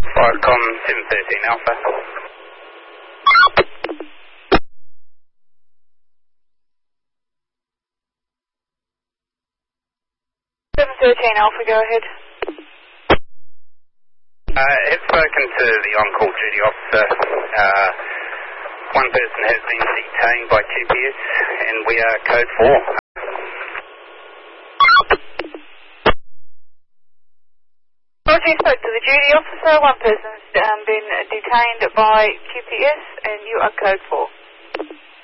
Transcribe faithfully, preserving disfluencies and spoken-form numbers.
Firecom seven thirteen Alpha. seven thirteen Alpha, go ahead. Uh, have spoken to the on-call duty officer. Uh, one person has been detained by Q P S and we are code four. Roger, you spoke to the duty officer. One person's um, been detained by Q P S and you are code four.